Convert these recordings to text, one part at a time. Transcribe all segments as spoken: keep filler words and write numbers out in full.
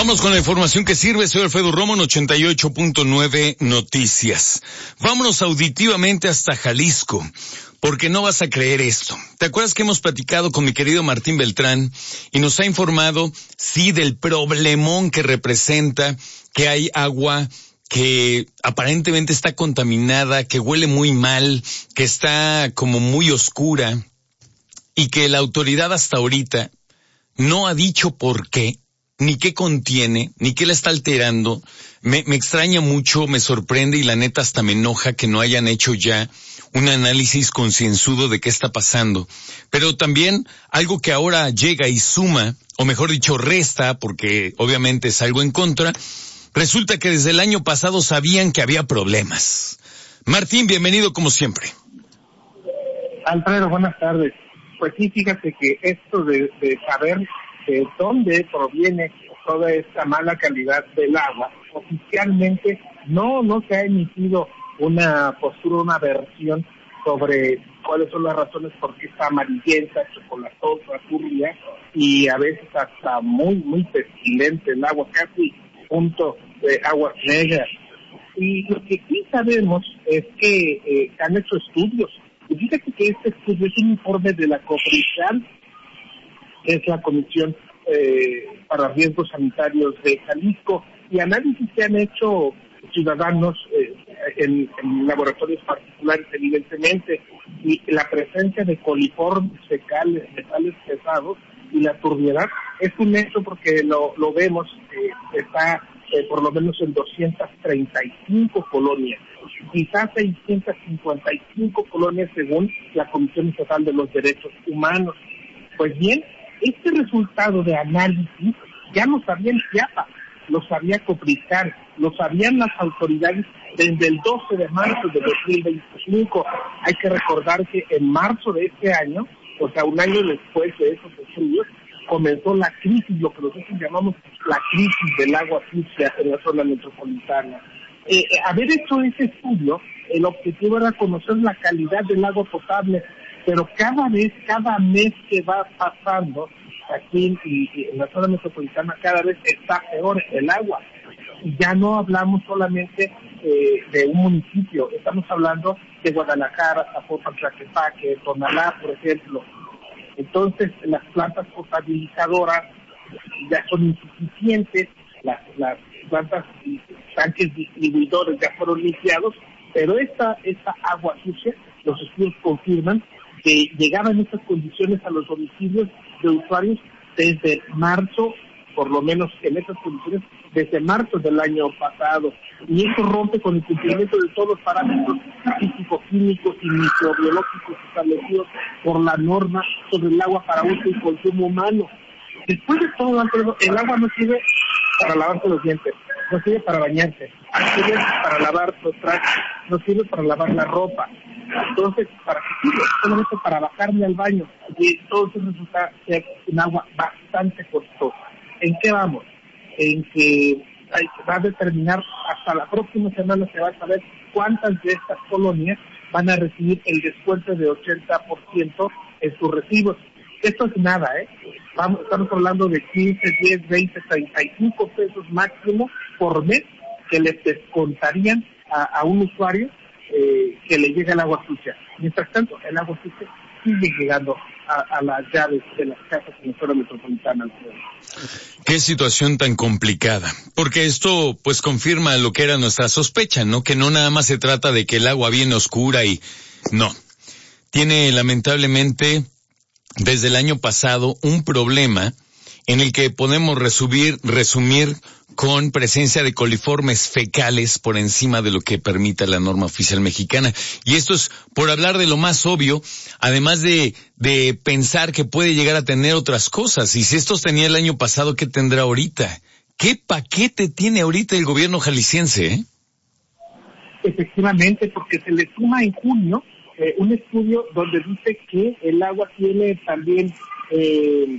Vamos con la información que sirve. Soy Alfredo Romo en ochenta y ocho punto nueve Noticias. Vámonos auditivamente hasta Jalisco, porque no vas a creer esto. ¿Te acuerdas que hemos platicado con mi querido Martín Beltrán y nos ha informado, sí, del problemón que representa que hay agua que aparentemente está contaminada, que huele muy mal, que está como muy oscura y que la autoridad hasta ahorita no ha dicho por qué, ni qué contiene, ni qué la está alterando? Me, me extraña mucho, me sorprende y la neta hasta me enoja que no hayan hecho ya un análisis concienzudo de qué está pasando. Pero también algo que ahora llega y suma, o mejor dicho resta, porque obviamente es algo en contra, resulta que desde el año pasado sabían que había problemas. Martín, bienvenido como siempre. Alfredo, buenas tardes. Pues sí, fíjate que esto de, de saber de dónde proviene toda esta mala calidad del agua, oficialmente no, no se ha emitido una postura, una versión sobre cuáles son las razones por qué está amarillenta, chocolatosa, turbia y a veces hasta muy, muy pestilente el agua, casi punto de aguas negras. Y lo que sí sabemos es que eh, han hecho estudios. Y fíjate que este estudio es un informe de la COFRISAL, que es la Comisión eh, para Riesgos Sanitarios de Jalisco, y análisis que han hecho ciudadanos eh, en, en laboratorios particulares, evidentemente, y la presencia de coliformes fecales, metales pesados y la turbiedad es un hecho porque lo, lo vemos, eh, está eh, por lo menos en doscientas treinta y cinco colonias, quizás seiscientas cincuenta y cinco colonias según la Comisión Estatal de los Derechos Humanos. Pues bien, este resultado de análisis ya lo sabían Chiapas, lo sabía Cofrisal, lo sabían las autoridades desde el doce de marzo de dos mil veinticinco. Hay que recordar que en marzo de este año, o sea, un año después de esos estudios, comenzó la crisis, lo que nosotros llamamos la crisis del agua sucia en la zona metropolitana. Eh, haber hecho ese estudio, el objetivo era conocer la calidad del agua potable, pero cada vez, cada mes que va pasando aquí en, en la zona metropolitana, cada vez está peor el agua. Y ya no hablamos solamente eh, de un municipio, estamos hablando de Guadalajara, Zapopan, Tlaquepaque, Tonalá, por ejemplo. Entonces, las plantas potabilizadoras ya son insuficientes, las, las plantas y tanques distribuidores ya fueron limpiados, pero esta, esta agua sucia, los estudios confirman que llegaban estas condiciones a los domicilios de usuarios desde marzo, por lo menos en estas condiciones, desde marzo del año pasado. Y eso rompe con el cumplimiento de todos los parámetros físico-químicos y microbiológicos establecidos por la norma sobre el agua para uso y consumo humano. Después de todo, Alfredo, el agua no sirve para lavarse los dientes, no sirve para bañarse, no sirve para lavar los trastes, no sirve para lavar la ropa. Entonces, ¿para qué sirve? Solamente para bajarme al baño. Y entonces resulta ser un agua bastante costosa. ¿En qué vamos? En que hay, va a determinar, hasta la próxima semana se va a saber cuántas de estas colonias van a recibir el descuento de ochenta por ciento en sus recibos. Esto es nada, ¿eh? Vamos, estamos hablando de quince, diez, veinte, treinta y cinco pesos máximo por mes que les descontarían a, a un usuario eh, que le llega el agua sucia. Mientras tanto, el agua sucia sigue llegando a, a las llaves de las casas en la zona metropolitana. Qué situación tan complicada, porque esto pues confirma lo que era nuestra sospecha, ¿no? Que no nada más se trata de que el agua viene oscura y no. Tiene lamentablemente desde el año pasado un problema en el que podemos resumir, resumir con presencia de coliformes fecales por encima de lo que permite la norma oficial mexicana. Y esto es por hablar de lo más obvio, además de, de pensar que puede llegar a tener otras cosas. Y si estos tenía el año pasado, ¿qué tendrá ahorita? ¿Qué paquete tiene ahorita el gobierno jalisciense, eh? Efectivamente, porque se le suma en junio eh, un estudio donde dice que el agua tiene también eh,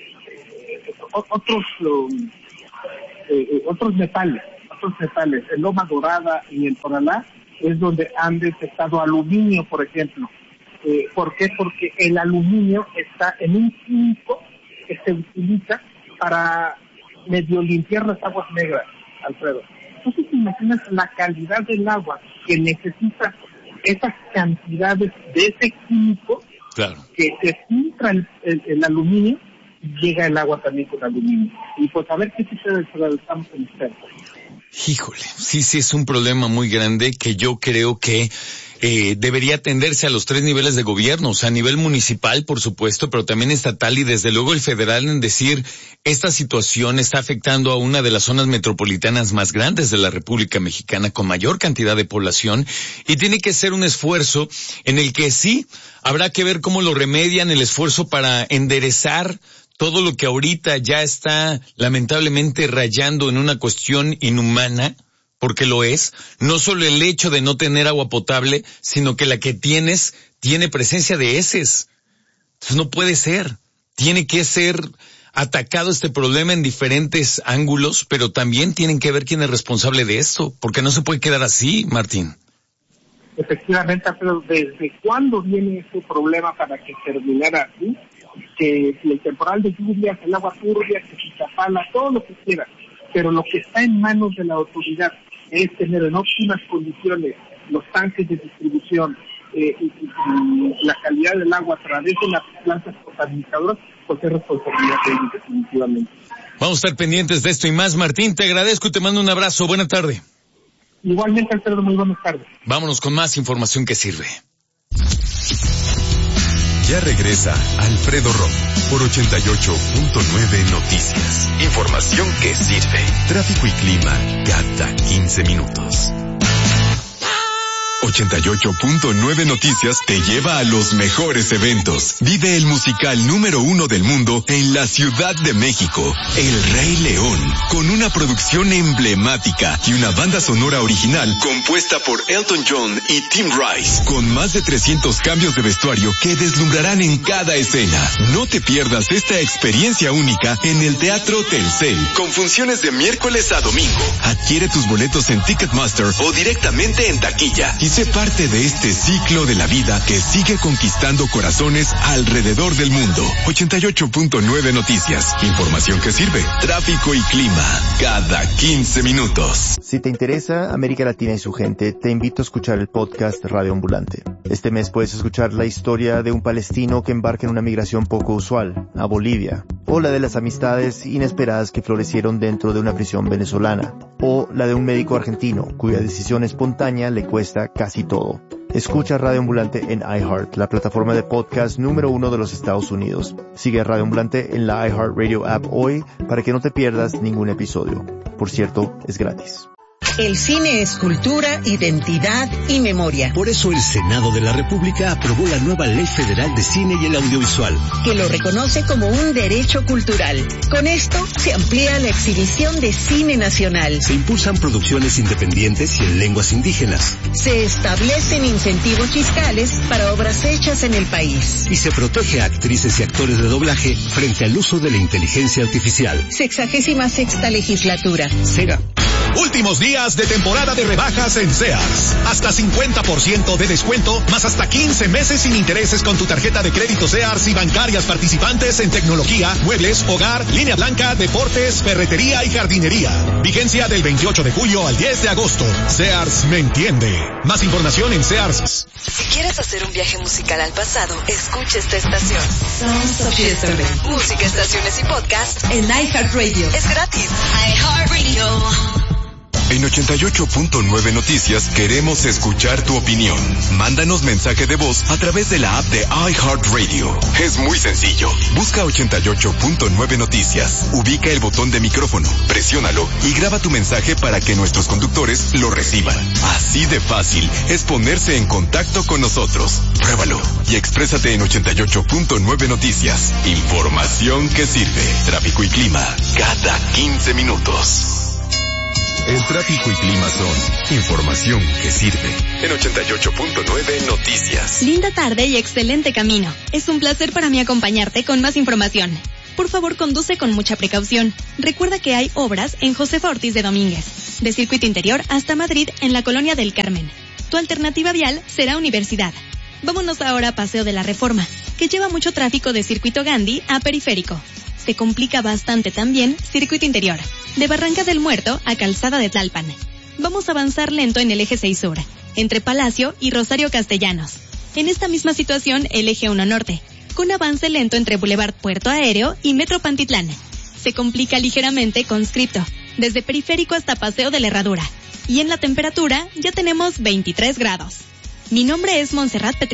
otros um, eh, otros metales, otros metales, el loma dorada y el Tonalá es donde han detectado aluminio, por ejemplo. Eh, ¿Por qué? Porque el aluminio está en un químico que se utiliza para medio limpiar las aguas negras, Alfredo. Entonces, imaginas la calidad del agua que necesita esas cantidades de ese químico, claro, que se filtra el, el, el aluminio y llega el agua también con aluminio. Y pues a ver qué sucede, estamos en expertos. Híjole, sí, sí es un problema muy grande que yo creo que eh, debería atenderse a los tres niveles de gobierno, o sea, a nivel municipal, por supuesto, pero también estatal y desde luego el federal, en decir, esta situación está afectando a una de las zonas metropolitanas más grandes de la República Mexicana con mayor cantidad de población y tiene que ser un esfuerzo en el que sí, habrá que ver cómo lo remedian, el esfuerzo para enderezar todo lo que ahorita ya está lamentablemente rayando en una cuestión inhumana, porque lo es, no solo el hecho de no tener agua potable, sino que la que tienes tiene presencia de heces. Entonces no puede ser. Tiene que ser atacado este problema en diferentes ángulos, pero también tienen que ver quién es responsable de esto, porque no se puede quedar así, Martín. Efectivamente, pero ¿desde cuándo viene ese problema para que terminara así? Que el temporal de lluvias, el agua turbia, que se tapala, todo lo que quiera, pero lo que está en manos de la autoridad es tener en óptimas condiciones los tanques de distribución, eh, y, y la calidad del agua a través de las plantas potabilizadoras, pues es responsabilidad de ellos definitivamente. Vamos a estar pendientes de esto y más, Martín, te agradezco y te mando un abrazo, buena tarde. Igualmente, Alfredo, muy buenas tardes. Vámonos con más información que sirve. Ya regresa Alfredo Romo por ochenta y ocho punto nueve Noticias. Información que sirve. Tráfico y clima cada quince minutos. ochenta y ocho punto nueve Noticias te lleva a los mejores eventos. Vive el musical número uno del mundo en la Ciudad de México, El Rey León, con una producción emblemática y una banda sonora original compuesta por Elton John y Tim Rice, con más de trescientos cambios de vestuario que deslumbrarán en cada escena. No te pierdas esta experiencia única en el Teatro Telcel, con funciones de miércoles a domingo. Adquiere tus boletos en Ticketmaster o directamente en taquilla y sé parte de este ciclo de la vida que sigue conquistando corazones alrededor del mundo. ochenta y ocho punto nueve Noticias. Información que sirve. Tráfico y clima cada quince minutos. Si te interesa América Latina y su gente, te invito a escuchar el podcast Radio Ambulante. Este mes puedes escuchar la historia de un palestino que embarca en una migración poco usual, a Bolivia, o la de las amistades inesperadas que florecieron dentro de una prisión venezolana, o la de un médico argentino cuya decisión espontánea le cuesta casi todo. Escucha Radio Ambulante en iHeart, la plataforma de podcast número uno de los Estados Unidos. Sigue a Radio Ambulante en la iHeartRadio app hoy para que no te pierdas ningún episodio. Por cierto, es gratis. El cine es cultura, identidad y memoria. Por eso el Senado de la República aprobó la nueva Ley Federal de Cine y el Audiovisual, que lo reconoce como un derecho cultural. Con esto se amplía la exhibición de cine nacional. Se impulsan producciones independientes y en lenguas indígenas. Se establecen incentivos fiscales para obras hechas en el país. Y se protege a actrices y actores de doblaje frente al uso de la inteligencia artificial. Sexagésima sexta legislatura. SEGA. Últimos días de temporada de rebajas en Sears. Hasta cincuenta por ciento de descuento, más hasta quince meses sin intereses con tu tarjeta de crédito Sears y bancarias participantes en tecnología, muebles, hogar, línea blanca, deportes, ferretería y jardinería. Vigencia del veintiocho de julio al diez de agosto. Sears me entiende. Más información en Sears. Si quieres hacer un viaje musical al pasado, escucha esta estación. Sounds of Yesterday. Música, estaciones y podcast en iHeartRadio. Es gratis. iHeartRadio. En ochenta y ocho punto nueve Noticias queremos escuchar tu opinión. Mándanos mensaje de voz a través de la app de iHeartRadio. Es muy sencillo. Busca ochenta y ocho punto nueve Noticias. Ubica el botón de micrófono, presiónalo y graba tu mensaje para que nuestros conductores lo reciban. Así de fácil es ponerse en contacto con nosotros. Pruébalo y exprésate en ochenta y ocho punto nueve Noticias. Información que sirve. Tráfico y clima cada quince minutos. El tráfico y clima son información que sirve. En ochenta y ocho punto nueve Noticias. Linda tarde y excelente camino. Es un placer para mí acompañarte con más información. Por favor, conduce con mucha precaución. Recuerda que hay obras en Josefa Ortiz de Domínguez, de Circuito Interior hasta Madrid en la Colonia del Carmen. Tu alternativa vial será Universidad. Vámonos ahora a Paseo de la Reforma, que lleva mucho tráfico de Circuito Gandhi a Periférico. Se complica bastante también circuito interior, de Barranca del Muerto a Calzada de Tlalpan. Vamos a avanzar lento en el eje seis Sur, entre Palacio y Rosario Castellanos. En esta misma situación, el eje uno Norte, con avance lento entre Boulevard Puerto Aéreo y Metro Pantitlán. Se complica ligeramente Conscripto, desde Periférico hasta Paseo de la Herradura. Y en la temperatura ya tenemos veintitrés grados. Mi nombre es Montserrat Petri.